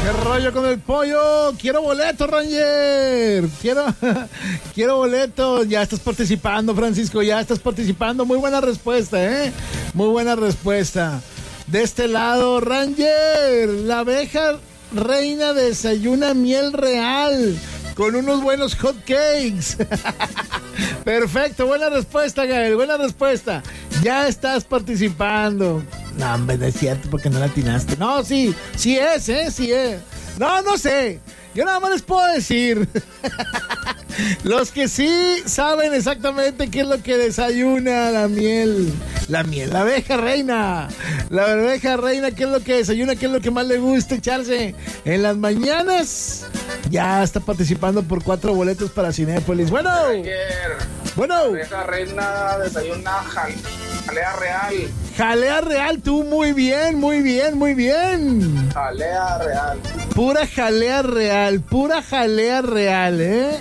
¿Qué rollo con el pollo? Quiero boleto, Ranger. Quiero boleto. Ya estás participando, Francisco. Ya estás participando. Muy buena respuesta, ¿eh? Muy buena respuesta. De este lado, Ranger. La abeja reina desayuna miel real con unos buenos hot cakes. Perfecto. Buena respuesta, Gael. Buena respuesta. Ya estás participando. No, hombre, no es cierto porque no la atinaste. No, sí es, ¿eh? Sí es. No sé. Yo nada más les puedo decir. Los que sí saben exactamente qué es lo que desayuna la abeja reina. La abeja reina, qué es lo que desayuna, qué es lo que más le gusta echarse en las mañanas. Ya está participando por 4 boletos para Cinépolis. Bueno. La abeja reina desayuna jalea real. Jalea real, tú muy bien. Jalea real. Pura jalea real, ¿eh?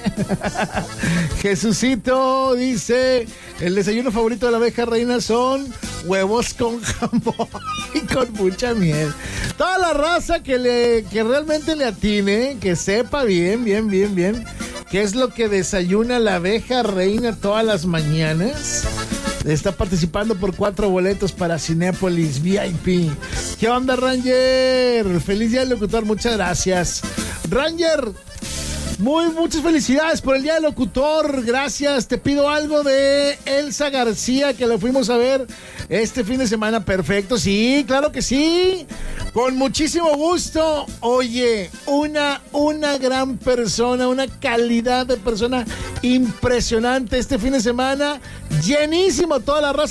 Jesucito dice, el desayuno favorito de la abeja reina son huevos con jamón y con mucha miel. Toda la raza que realmente le atine, que sepa bien qué es lo que desayuna la abeja reina todas las mañanas, está participando por 4 boletos para Cinépolis VIP. ¿Qué onda, Ranger? Feliz día del locutor, muchas gracias. Ranger, muchas felicidades por el día del locutor, gracias. Te pido algo de Elsa García, que la fuimos a ver este fin de semana. Perfecto, sí, claro que sí. Con muchísimo gusto. Oye, una gran persona, una calidad de persona impresionante este fin de semana. Llenísimo toda la raza